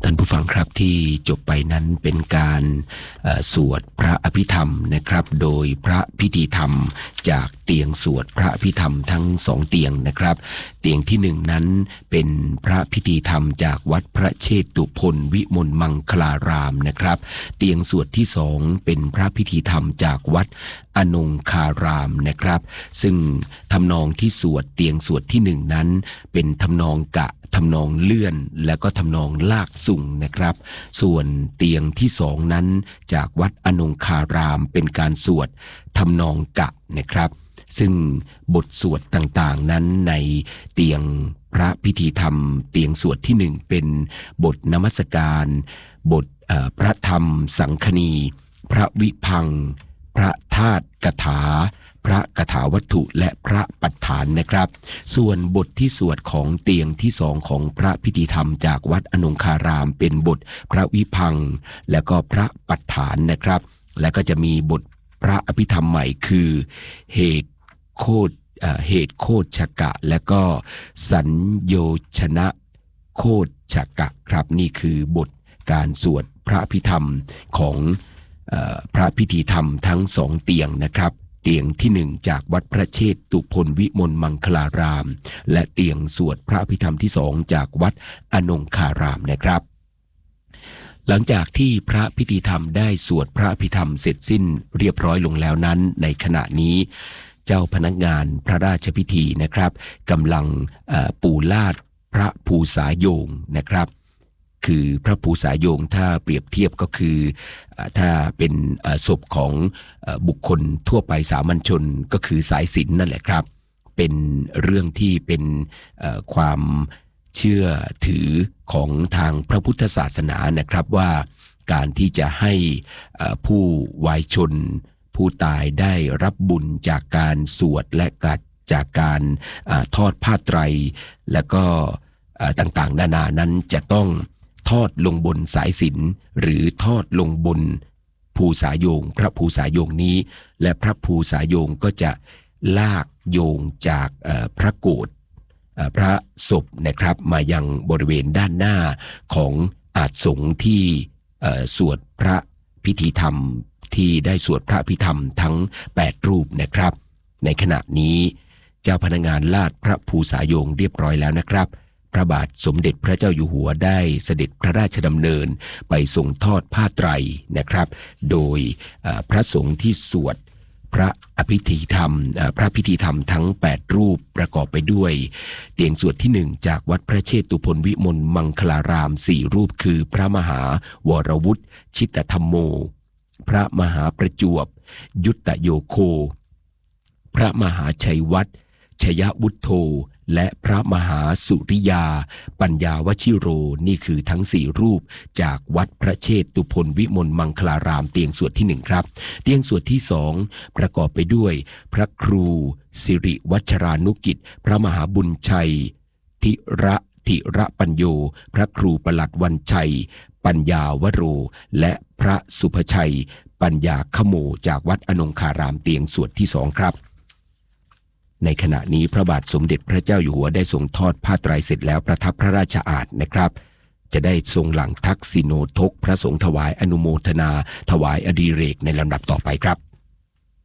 ท่านผู้ฟังครับที่จบไปนั้นเป็นการสวดพระอภิธรรมนะครับโดยพระพิธีธรรมจากเตียงสวดพระอภิธรรมทั้งสองเตียงนะครับเตียงที่หนึ่งนั้นเป็นพระพิธีธรรมจากวัดพระเชตุพนวิมลมังคลารามนะครับเตียงสวดที่สองเป็นพระพิธีธรรมจากวัดอนงคารามนะครับซึ่งทำนองที่สวดเตียงสวดที่หนึ่งนั้นเป็นทำนองกะทำนองเลื่อนและก็ทำนองลากสุ่งนะครับส่วนเตียงที่สองนั้นจากวัดอนงคารามเป็นการสวดทำนองกะนะครับซึ่งบทสวดต่างๆนั้นในเตียงพระพิธีธรรมเตียงสวดที่หนึ่งเป็นบทนมัสการบทพระธรรมสังคณีพระวิพังค์พระธาตุกถาพระกถาวัตถุและพระปัฏฐานนะครับส่วนบทที่สวดของเตียงที่สองของพระพิธีธรรมจากวัดอนงคารามเป็นบทพระวิพังค์และก็พระปัฏฐานนะครับและก็จะมีบทพระอภิธรรมใหม่คือเหตุโคชกะและก็สัญโยชนะโคชกะครับนี่คือบทการสวดพระอภิธรรมของพระพิธีธรรมทั้งสองเตียงนะครับเตียงที่หนึ่งจากวัดพระเชตุพนวิมลมังคลารามและเตียงสวดพระอภิธรรมที่สองจากวัดอนงคารามนะครับหลังจากที่พระพิธีธรรมได้สวดพระอภิธรรมเสร็จสิ้นเรียบร้อยลงแล้วนั้นในขณะนี้เจ้าพนักงานพระราชพิธีนะครับกำลังปูลาดพระภูษาโยงนะครับคือพระภูษาโยงถ้าเปรียบเทียบก็คือถ้าเป็นศพของบุคคลทั่วไปสามัญชนก็คือสายสิญจน์นั่นแหละครับเป็นเรื่องที่เป็นความเชื่อถือของทางพระพุทธศาสนานะครับว่าการที่จะให้ผู้วายชนผู้ตายได้รับบุญจากการสวดและจากการทอดผ้าไตรและก็ต่างๆนานานั้นจะต้องทอดลงบนสายสิญจน์หรือทอดลงบนภูษาโยงพระภูษาโยงนี้และพระภูษาโยงก็จะลากโยงจากพระโกฐพระศพนะครับมายังบริเวณด้านหน้าของอาสน์สงฆ์ที่สวดพระพิธีธรรมที่ได้สวดพระพิธรรมทั้ง8รูปนะครับในขณะนี้เจ้าพนักงานลาดพระภูษาโยงเรียบร้อยแล้วนะครับพระบาทสมเด็จพระเจ้าอยู่หัวได้เสด็จพระราชดำเนินไปทรงทอดผ้าไตรนะครับโดยพระสงฆ์ที่สวดพระพิธีธรรมทั้ง8รูปประกอบไปด้วยเตียงสวดที่1จากวัดพระเชตุพนวิมลมังคลาราม4รูปคือพระมหาวรวุฒิชิตธรรมโมพระมหาประจวบยุตโยโคพระมหาชัยวัฒน์ชยวุฒโธและพระมหาสุริยาปัญญาวชิโรนี่คือทั้ง4รูปจากวัดพระเชตุพนวิมลมังคลารามเตียงสวดที่1ครับเตียงสวดที่2ประกอบไปด้วยพระครูสิริวัชรานุกิจพระมหาบุญชัยธิระปัญโยพระครูประหลัดวันชัยปัญญาวโรและพระสุภชัยปัญญาขโมจากวัดอนงคารามเตียงสวดที่2ครับในขณะนี้พระบาทสมเด็จพระเจ้าอยู่หัวได้ทรงทอดผ้าไตรเสร็จแล้วประทับพระราชอาสน์นะครับจะได้ทรงหลังทักษิโนทกพระสงฆ์ถวายอนุโมทนาถวายอดิเรกในลำดับต่อไปครับ